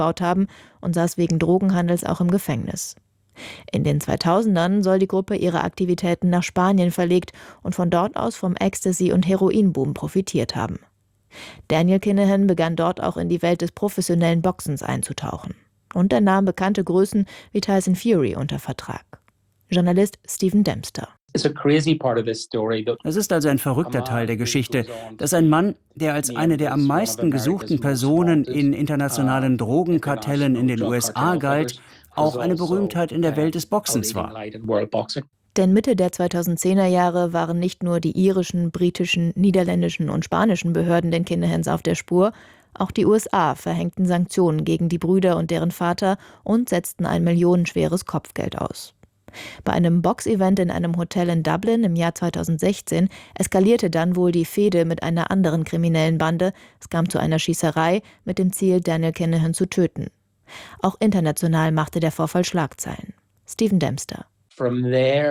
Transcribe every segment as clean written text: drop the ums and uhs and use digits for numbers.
aufgebaut haben und saß wegen Drogenhandels auch im Gefängnis. In den 2000ern soll die Gruppe ihre Aktivitäten nach Spanien verlegt und von dort aus vom Ecstasy- und Heroinboom profitiert haben. Daniel Kinahan begann dort auch in die Welt des professionellen Boxens einzutauchen. Und er nahm bekannte Größen wie Tyson Fury unter Vertrag. Journalist Stephen Dempster. Es ist also ein verrückter Teil der Geschichte, dass ein Mann, der als eine der am meisten gesuchten Personen in internationalen Drogenkartellen in den USA galt, auch eine Berühmtheit in der Welt des Boxens war. Denn Mitte der 2010er Jahre waren nicht nur die irischen, britischen, niederländischen und spanischen Behörden den Kinahans auf der Spur, auch die USA verhängten Sanktionen gegen die Brüder und deren Vater und setzten ein millionenschweres Kopfgeld aus. Bei einem Boxevent in einem Hotel in Dublin im Jahr 2016 eskalierte dann wohl die Fehde mit einer anderen kriminellen Bande. Es kam zu einer Schießerei mit dem Ziel, Daniel Kinahan zu töten. Auch international machte der Vorfall Schlagzeilen. Stephen Dempster. Von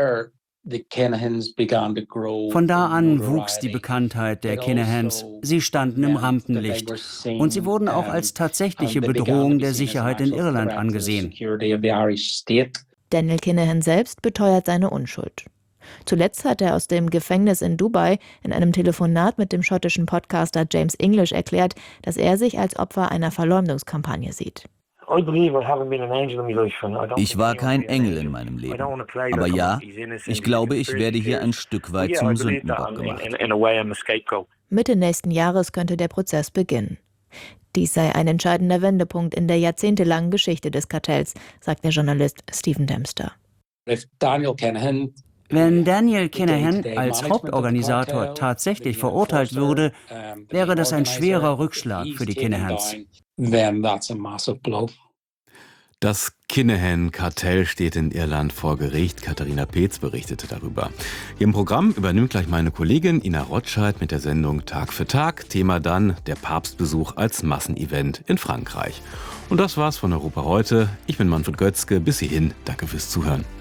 da an wuchs die Bekanntheit der Kinahans. Sie standen im Rampenlicht. Und sie wurden auch als tatsächliche Bedrohung der Sicherheit in Irland angesehen. Daniel Kinahan selbst beteuert seine Unschuld. Zuletzt hat er aus dem Gefängnis in Dubai in einem Telefonat mit dem schottischen Podcaster James English erklärt, dass er sich als Opfer einer Verleumdungskampagne sieht. Ich war kein Engel in meinem Leben. Aber ja, ich glaube, ich werde hier ein Stück weit zum Sündenbock gemacht. Mitte nächsten Jahres könnte der Prozess beginnen. Dies sei ein entscheidender Wendepunkt in der jahrzehntelangen Geschichte des Kartells, sagt der Journalist Stephen Dempster. Wenn Daniel Kinahan als Hauptorganisator tatsächlich verurteilt würde, wäre das ein schwerer Rückschlag für die Kinahans. Das Kinahan-Kartell steht in Irland vor Gericht. Katharina Peetz berichtete darüber. Hier im Programm übernimmt gleich meine Kollegin Ina Rotscheid mit der Sendung Tag für Tag. Thema dann der Papstbesuch als Massenevent in Frankreich. Und das war's von Europa heute. Ich bin Manfred Götzke. Bis hierhin. Danke fürs Zuhören.